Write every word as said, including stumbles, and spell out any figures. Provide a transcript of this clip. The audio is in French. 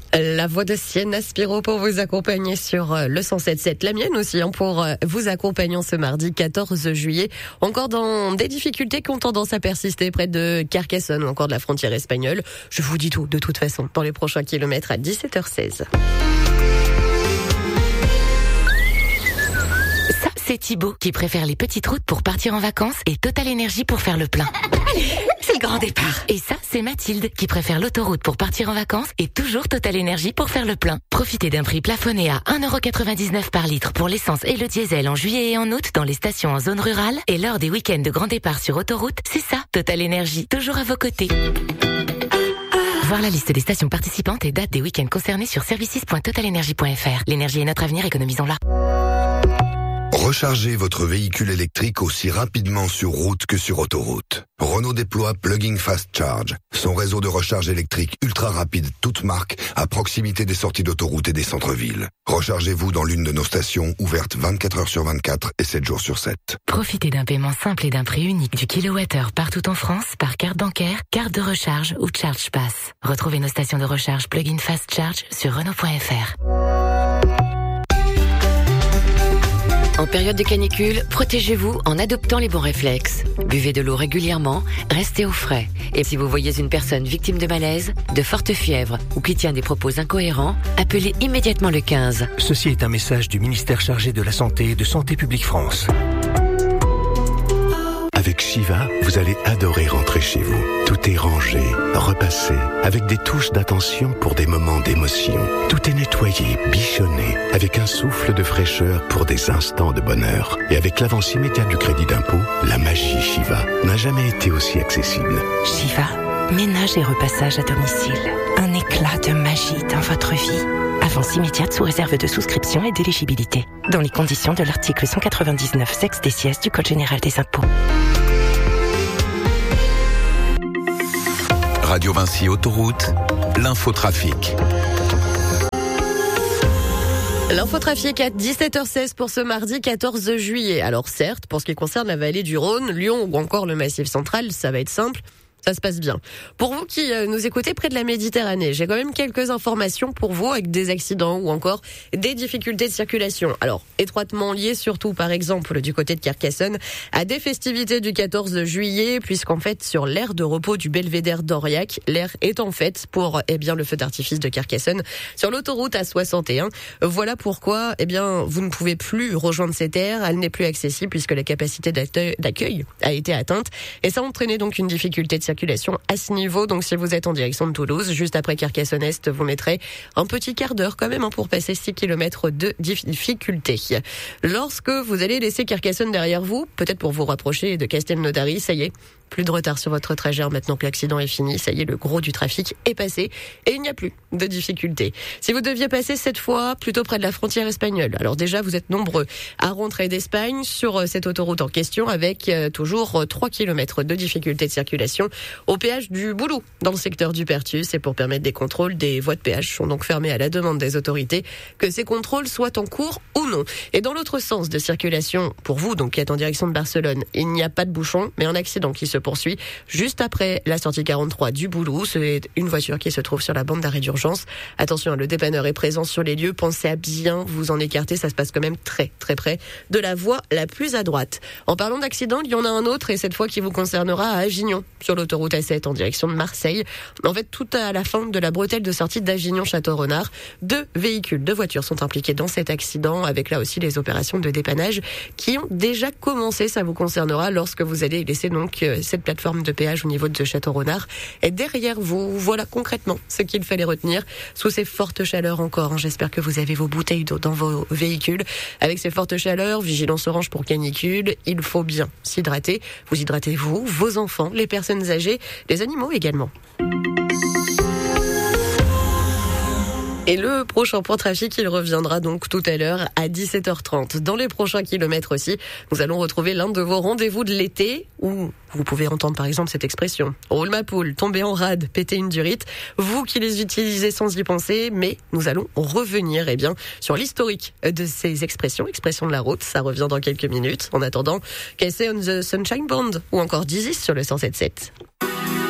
La voix de Sienna Spiro pour vous accompagner sur le cent sept sept. La mienne aussi, hein, pour vous accompagner ce mardi quatorze juillet. Encore dans des difficultés qui ont tendance à persister près de Carcassonne ou encore de la frontière espagnole. Je vous dis tout, de toute façon, dans les prochains kilomètres à dix-sept heures seize. Ça, c'est Thibaut qui préfère les petites routes pour partir en vacances et Total Énergie pour faire le plein. C'est le grand départ. Et ça, c'est Mathilde qui préfère l'autoroute pour partir en vacances et toujours Total Énergie pour faire le plein. Profitez d'un prix plafonné à un euro quatre-vingt-dix-neuf par litre pour l'essence et le diesel en juillet et en août dans les stations en zone rurale. Et lors des week-ends de grand départ sur autoroute, c'est ça, Total Énergie, toujours à vos côtés. Voir la liste des stations participantes et dates des week-ends concernés sur services point total énergie point f r. L'énergie est notre avenir, économisons-la. Rechargez votre véhicule électrique aussi rapidement sur route que sur autoroute. Renault déploie Plug-in Fast Charge, son réseau de recharge électrique ultra rapide toute marque à proximité des sorties d'autoroute et des centres-villes. Rechargez-vous dans l'une de nos stations ouvertes vingt-quatre heures sur vingt-quatre et sept jours sur sept. Profitez d'un paiement simple et d'un prix unique du kilowattheure partout en France par carte bancaire, carte de recharge ou Charge Pass. Retrouvez nos stations de recharge Plug-in Fast Charge sur Renault point f r. En période de canicule, protégez-vous en adoptant les bons réflexes. Buvez de l'eau régulièrement, restez au frais. Et si vous voyez une personne victime de malaise, de forte fièvre ou qui tient des propos incohérents, appelez immédiatement le quinze. Ceci est un message du ministère chargé de la Santé et de Santé publique France. Avec Shiva, vous allez adorer rentrer chez vous. Tout est rangé, repassé, avec des touches d'attention pour des moments d'émotion. Tout est nettoyé, bichonné, avec un souffle de fraîcheur pour des instants de bonheur. Et avec l'avance immédiate du crédit d'impôt, la magie Shiva n'a jamais été aussi accessible. Shiva, ménage et repassage à domicile. Un éclat de magie dans votre vie. Avance immédiate sous réserve de souscription et d'éligibilité. Dans les conditions de l'article cent quatre-vingt-dix-neuf sexe des sièges du Code général des impôts. Radio Vinci Autoroute, l'infotrafic. L'infotrafic à dix-sept heures seize pour ce mardi quatorze juillet. Alors certes, pour ce qui concerne la vallée du Rhône, Lyon ou encore le Massif central, ça va être simple. Ça se passe bien. Pour vous qui nous écoutez près de la Méditerranée, j'ai quand même quelques informations pour vous avec des accidents ou encore des difficultés de circulation. Alors, étroitement liées surtout, par exemple, du côté de Carcassonne, à des festivités du quatorze juillet, puisqu'en fait, sur l'aire de repos du Belvédère d'Aurillac, l'aire est en fait pour, eh bien, le feu d'artifice de Carcassonne sur l'autoroute A soixante et un. Voilà pourquoi, eh bien, vous ne pouvez plus rejoindre cette aire. Elle n'est plus accessible puisque la capacité d'accueil a été atteinte. Et ça a entraîné donc une difficulté de circulation à ce niveau. Donc si vous êtes en direction de Toulouse, juste après Carcassonne-Est, vous mettrez un petit quart d'heure quand même hein, pour passer six kilomètres de difficulté. Lorsque vous allez laisser Carcassonne derrière vous, peut-être pour vous rapprocher de Castelnaudary, ça y est, plus de retard sur votre trajet maintenant que l'accident est fini. Ça y est, le gros du trafic est passé et il n'y a plus de difficultés. Si vous deviez passer cette fois plutôt près de la frontière espagnole, alors déjà vous êtes nombreux à rentrer d'Espagne sur cette autoroute en question avec euh, toujours trois kilomètres de difficultés de circulation au péage du Boulou dans le secteur du Pertus. Et pour permettre des contrôles, des voies de péage sont donc fermées à la demande des autorités, que ces contrôles soient en cours ou non. Et dans l'autre sens de circulation, pour vous donc qui êtes en direction de Barcelone, il n'y a pas de bouchon, mais un accident qui se poursuit juste après la sortie quarante-trois du Boulou. C'est une voiture qui se trouve sur la bande d'arrêt d'urgence. Attention, le dépanneur est présent sur les lieux. Pensez à bien vous en écarter. Ça se passe quand même très très près de la voie la plus à droite. En parlant d'accident, il y en a un autre et cette fois qui vous concernera à Avignon sur l'autoroute A sept en direction de Marseille. En fait, tout à la fin de la bretelle de sortie d'Avignon-Château-Renard, deux véhicules, deux voitures sont impliqués dans cet accident avec là aussi les opérations de dépannage qui ont déjà commencé. Ça vous concernera lorsque vous allez laisser donc cette plateforme de péage au niveau de Château-Renard est derrière vous. Voilà concrètement ce qu'il fallait retenir sous ces fortes chaleurs encore. Hein. J'espère que vous avez vos bouteilles d'eau dans vos véhicules. Avec ces fortes chaleurs, vigilance orange pour canicule, il faut bien s'hydrater. Vous hydratez vous, vos enfants, les personnes âgées, les animaux également. Et le prochain point trafic, il reviendra donc tout à l'heure à dix-sept heures trente. Dans les prochains kilomètres aussi, nous allons retrouver l'un de vos rendez-vous de l'été où vous pouvez entendre par exemple cette expression. Roule ma poule, tomber en rade, péter une durite. Vous qui les utilisez sans y penser, mais nous allons revenir eh bien, sur l'historique de ces expressions, expressions de la route. Ça revient dans quelques minutes. En attendant, Casey on the Sunshine Band ou encore Dizzy sur le cent sept sept.